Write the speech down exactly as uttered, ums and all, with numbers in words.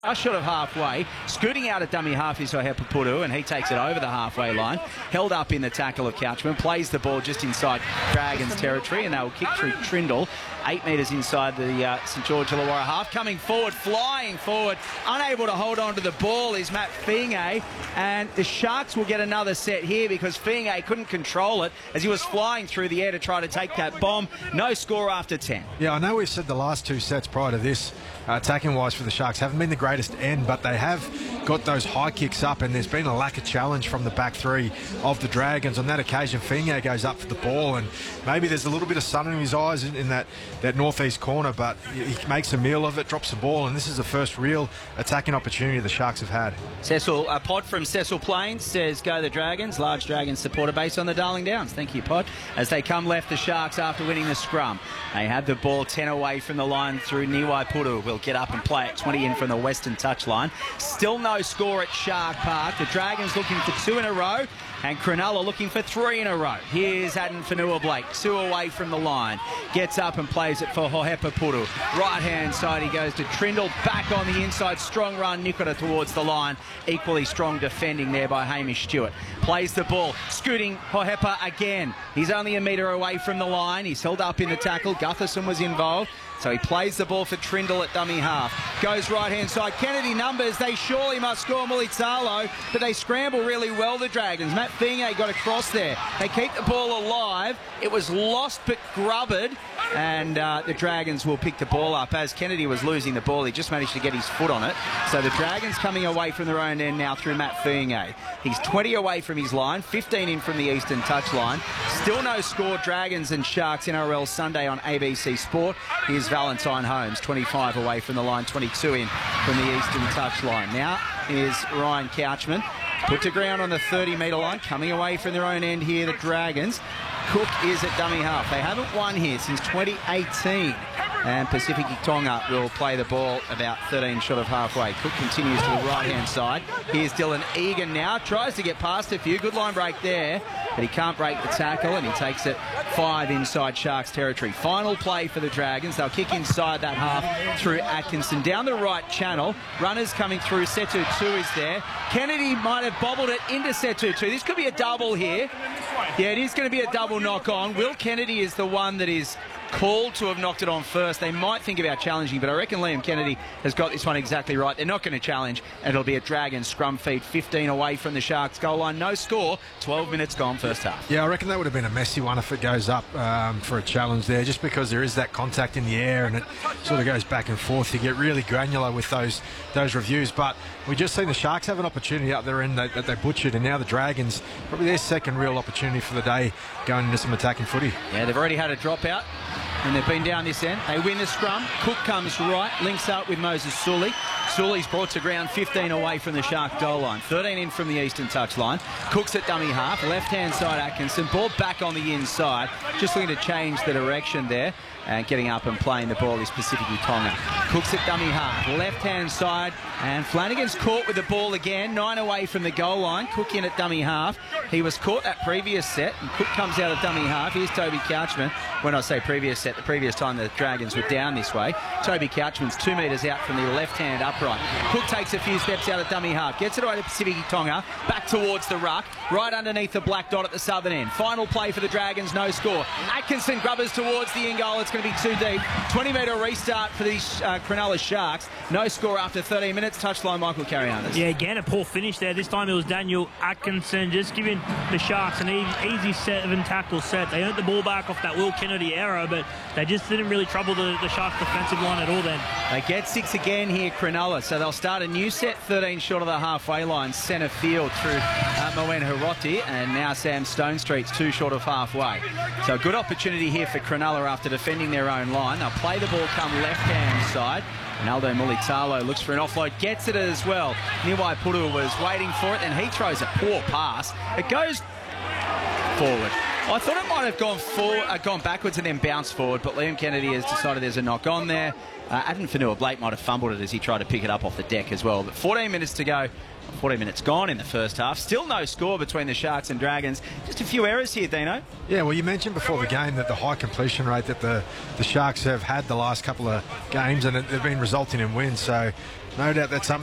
A shot of halfway, scooting out at dummy half is Hohepa Puru, and he takes it over the halfway line. Held up in the tackle of Couchman, plays the ball just inside Dragons territory, and they will kick through Trindle, eight metres inside the uh, St George Illawarra half. Coming forward, flying forward, unable to hold on to the ball is Matt Fiinge, and the Sharks will get another set here because Fiinge couldn't control it as he was flying through the air to try to take that bomb. No score after ten. Yeah, I know we've said the last two sets prior to this, uh, attacking-wise for the Sharks, haven't been the greatest end, but they have got those high kicks up, and there's been a lack of challenge from the back three of the Dragons. On that occasion, Fiinge goes up for the ball, and maybe there's a little bit of sun in his eyes in, in that, that northeast corner, but he makes a meal of it, drops the ball, and this is the first real attacking opportunity the Sharks have had. Cecil, a pod from Cecil Plains says, go the Dragons. Large Dragons supporter base on the Darling Downs. Thank you, Pod. As they come left, the Sharks after winning the scrum. They have the ball ten away from the line through Niwai Puru. Will get up and play it twenty in from the western touchline. Still no score at Shark Park. The Dragons looking for two in a row, and Cronulla looking for three in a row. Here's Addin Fonua-Blake, two away from the line. Gets up and plays it for Hohepa Puru. Right-hand side, he goes to Trindle. Back on the inside, strong run, Nikora towards the line. Equally strong defending there by Hamish Stewart. Plays the ball, scooting Hohepa again. He's only a metre away from the line. He's held up in the tackle. Gutherson was involved. So he plays the ball for Trindle at dummy half. Goes right-hand side. Kennedy numbers. They surely must score Mulitalo, but they scramble really well, the Dragons. Matt Fiinge got across there. They keep the ball alive. It was lost but grubbered, and uh, the Dragons will pick the ball up. As Kennedy was losing the ball, he just managed to get his foot on it. So the Dragons coming away from their own end now through Matt Fiinge. He's twenty away from his line, fifteen in from the eastern touchline. Still no score. Dragons and Sharks N R L Sunday on A B C Sport. Here's Valentine Holmes, twenty-five away from the line, twenty-two in from the eastern touchline. Now is Ryan Couchman. Put to ground on the thirty metre line, coming away from their own end here, the Dragons. Cook is at dummy half. They haven't won here since twenty eighteen. And Pacific Tonga will play the ball about thirteen short of halfway. Cook continues to the right-hand side. Here's Dylan Egan now. Tries to get past a few. Good line break there, but he can't break the tackle, and he takes it five inside Sharks territory. Final play for the Dragons. They'll kick inside that half through Atkinson. Down the right channel. Runners coming through. Setu two is there. Kennedy might have bobbled it into Setu two. This could be a double here. Yeah, it is going to be a double knock on. Will Kennedy is the one that is called to have knocked it on first. They might think about challenging, but I reckon Liam Kennedy has got this one exactly right. They're not going to challenge, and it'll be a Dragon scrum feed. fifteen away from the Sharks goal line. No score. twelve minutes gone first half. Yeah, I reckon that would have been a messy one if it goes up um, for a challenge there, just because there is that contact in the air and it sort of goes back and forth. You get really granular with those those reviews, but we just seen the Sharks have an opportunity out there and they, that they butchered, and now the Dragons, probably their second real opportunity for the day, going into some attacking footy. Yeah, they've already had a dropout, and they've been down this end. They win the scrum. Cook comes right, links up with Moses Sully. Sully's brought to ground fifteen away from the Shark goal line. thirteen in from the eastern touchline. Cook's at dummy half. Left-hand side Atkinson. Ball back on the inside. Just looking to change the direction there. And getting up and playing the ball is Pacific Tonga. Cook's at dummy half. Left-hand side. And Flanagan's caught with the ball again. Nine away from the goal line. Cook in at dummy half. He was caught that previous set. And Cook comes out of dummy half. Here's Toby Couchman. When I say previous set, the previous time the Dragons were down this way. Toby Couchman's two metres out from the left-hand upright. Cook takes a few steps out of dummy half. Gets it away to Pacific Tonga. Back towards the ruck. Right underneath the black dot at the southern end. Final play for the Dragons. No score. Atkinson grubbers towards the in goal. It's going to be too deep. twenty metre restart for the uh, Cronulla Sharks. No score after thirteen minutes. Touchline Michael Carianis. Yeah, again a poor finish there. This time it was Daniel Atkinson just giving the Sharks an easy seven tackle set. They earned the ball back off that Will Kennedy error, but they just didn't really trouble the, the Sharks defensive line at all then. They get six again here, Cronulla, so they'll start a new set, thirteen short of the halfway line, centre field through uh, Moen Hiroti, and now Sam Stonestreet's two short of halfway. So a good opportunity here for Cronulla after defending their own line. They'll play the ball come left-hand side. Ronaldo Mulitalo looks for an offload, gets it as well. Niwai Puru was waiting for it, and he throws a poor pass. It goes forward. I thought it might have gone forward, uh, gone backwards and then bounced forward, but Liam Kennedy has decided there's a knock on there. Uh, Adam Fanua-Blake might have fumbled it as he tried to pick it up off the deck as well. But fourteen minutes to go. fourteen minutes gone in the first half. Still no score between the Sharks and Dragons. Just a few errors here, Dino. Yeah, well, you mentioned before the game that the high completion rate that the, the Sharks have had the last couple of games, and it, they've been resulting in wins. So no doubt that's something